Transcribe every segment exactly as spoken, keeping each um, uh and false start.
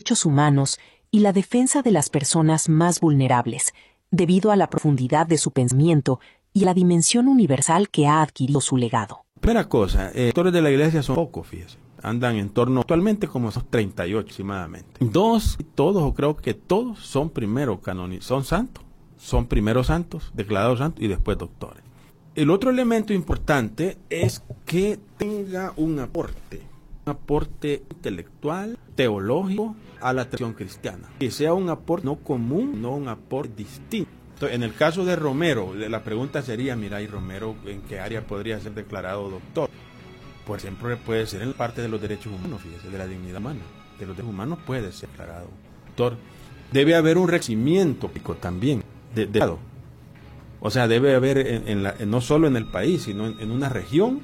derechos humanos y la defensa de las personas más vulnerables, debido a la profundidad de su pensamiento y la dimensión universal que ha adquirido su legado. Primera cosa, eh, doctores de la Iglesia son pocos, fíjese. Andan en torno, actualmente como son treinta y ocho aproximadamente. Dos, todos, o creo que todos, son primero canonizados, son santos. Son primero santos, declarados santos y después doctores. El otro elemento importante es que tenga un aporte, un aporte intelectual, teológico a la tradición cristiana. Que sea un aporte no común, no un aporte distinto. Entonces, en el caso de Romero, la pregunta sería, mira, ¿y Romero en qué área podría ser declarado doctor? Por ejemplo, puede ser en la parte de los derechos humanos, fíjese, de la dignidad humana. De los derechos humanos puede ser declarado doctor. Debe haber un reconocimiento también, de, de, o sea, debe haber en, en la, en, no solo en el país, sino en, en una región.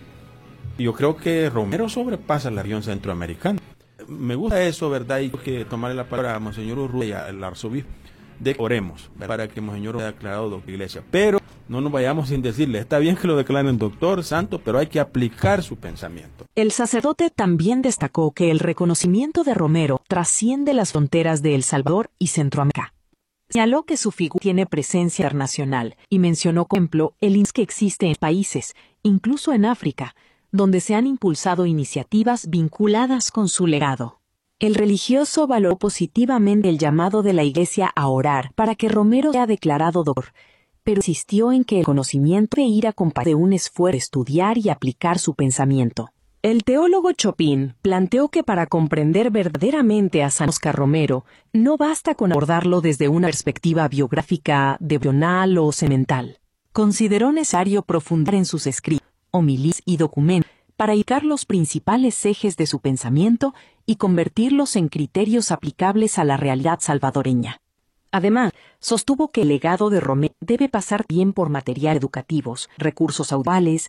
Y yo creo que Romero sobrepasa la región centroamericana. Me gusta eso, ¿verdad? Y que tomarle la palabra a Monseñor Urrutia, el arzobispo, de que oremos, ¿verdad?, para que Monseñor sea declarado doctor de la Iglesia. Pero no nos vayamos sin decirle, está bien que lo declaren doctor, santo, pero hay que aplicar su pensamiento. El sacerdote también destacó que el reconocimiento de Romero trasciende las fronteras de El Salvador y Centroamérica. Señaló que su figura tiene presencia internacional y mencionó, por ejemplo, el interés que existe en países, incluso en África, donde se han impulsado iniciativas vinculadas con su legado. El religioso valoró positivamente el llamado de la Iglesia a orar para que Romero sea declarado doctor, pero insistió en que el conocimiento debe ir acompañado de un esfuerzo de estudiar y aplicar su pensamiento. El teólogo Chopin planteó que para comprender verdaderamente a San Óscar Romero, no basta con abordarlo desde una perspectiva biográfica, devocional o semental. Consideró necesario profundizar en sus escritos, homilías y documentos para indicar los principales ejes de su pensamiento y convertirlos en criterios aplicables a la realidad salvadoreña. Además, sostuvo que el legado de Romero debe pasar bien por materiales educativos, recursos audiovisuales,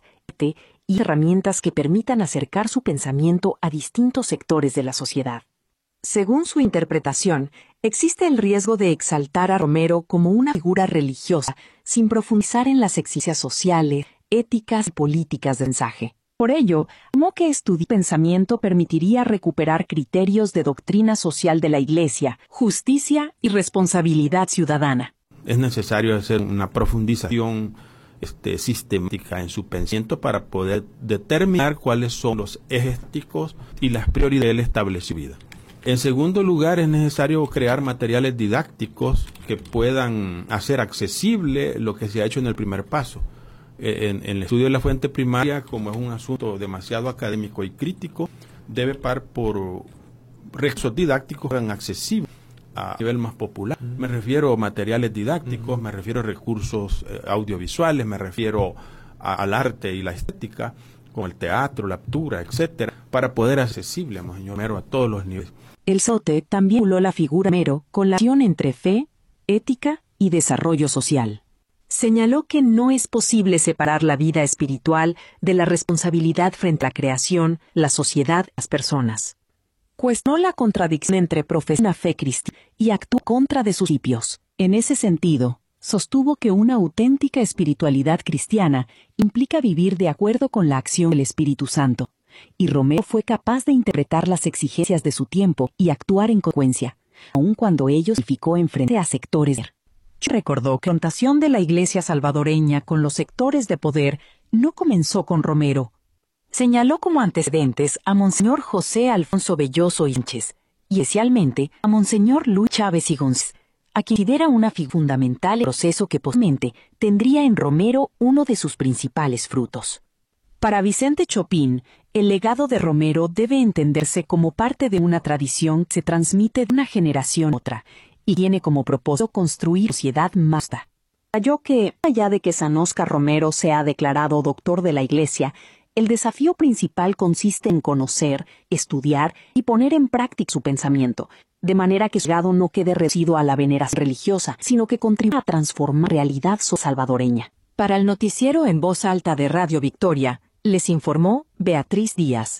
y herramientas que permitan acercar su pensamiento a distintos sectores de la sociedad. Según su interpretación, existe el riesgo de exaltar a Romero como una figura religiosa sin profundizar en las exigencias sociales, éticas y políticas del mensaje. Por ello, afirmó que estudiar pensamiento permitiría recuperar criterios de doctrina social de la Iglesia, justicia y responsabilidad ciudadana. Es necesario hacer una profundización este, sistemática en su pensamiento para poder determinar cuáles son los ejes éticos y las prioridades del establecido vida. En segundo lugar, es necesario crear materiales didácticos que puedan hacer accesible lo que se ha hecho en el primer paso. En, en el estudio de la fuente primaria, como es un asunto demasiado académico y crítico, debe par por recursos didácticos que sean accesibles a nivel más popular. Me refiero a materiales didácticos, me refiero a recursos eh, audiovisuales, me refiero a, al arte y la estética, como el teatro, la pintura, etcétera, para poder accesible, Monseñor Romero, a todos los niveles. El sacerdote también vinculó la figura de Romero con la relación entre fe, ética y desarrollo social. Señaló que no es posible separar la vida espiritual de la responsabilidad frente a la creación, la sociedad y las personas. Cuestionó la contradicción entre profesar una fe cristiana y actuar contra de sus principios. En ese sentido, sostuvo que una auténtica espiritualidad cristiana implica vivir de acuerdo con la acción del Espíritu Santo, y Romero fue capaz de interpretar las exigencias de su tiempo y actuar en consecuencia, aun cuando ello significó enfrentarse a sectores de Recordó que la confrontación de la Iglesia salvadoreña con los sectores de poder no comenzó con Romero. Señaló como antecedentes a Monseñor José Alfonso Belloso y Sánchez, y especialmente a Monseñor Luis Chávez y González, a quien considera una figura fundamental en el proceso que posiblemente tendría en Romero uno de sus principales frutos. Para Vicente Chopin, el legado de Romero debe entenderse como parte de una tradición que se transmite de una generación a otra, y tiene como propósito construir sociedad más justa. Halló que, más allá de que San Óscar Romero sea declarado doctor de la Iglesia, el desafío principal consiste en conocer, estudiar y poner en práctica su pensamiento, de manera que su legado no quede reducido a la veneración religiosa, sino que contribuya a transformar la realidad salvadoreña. Para el noticiero en voz alta de Radio Victoria, les informó Beatriz Díaz.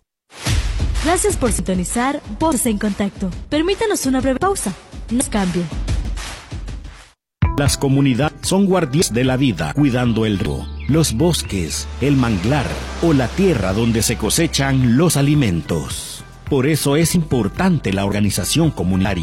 Gracias por sintonizar Voces en Contacto. Permítanos una breve pausa. No cambie. Las comunidades son guardianes de la vida, cuidando el río, los bosques, el manglar o la tierra donde se cosechan los alimentos. Por eso es importante la organización comunitaria.